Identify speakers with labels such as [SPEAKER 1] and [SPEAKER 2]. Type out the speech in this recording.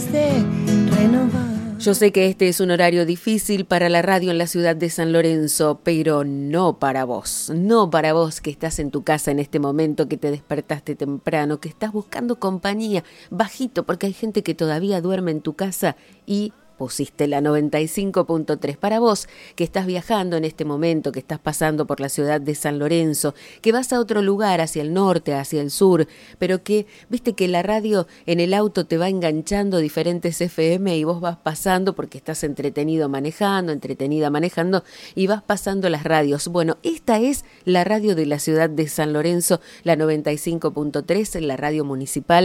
[SPEAKER 1] de renovar.
[SPEAKER 2] Yo sé que este es un horario difícil para la radio en la ciudad de San Lorenzo, pero no para vos. No para vos que estás en tu casa en este momento, que te despertaste temprano, que estás buscando compañía bajito, porque hay gente que todavía duerme en tu casa y pusiste la 95.3 para vos, que estás viajando en este momento, que estás pasando por la ciudad de San Lorenzo, que vas a otro lugar, hacia el norte, hacia el sur, pero que, viste que la radio en el auto te va enganchando diferentes FM y vos vas pasando porque estás entretenido manejando, entretenida manejando y vas pasando las radios. Bueno, esta es la radio de la ciudad de San Lorenzo, la 95.3, la radio municipal.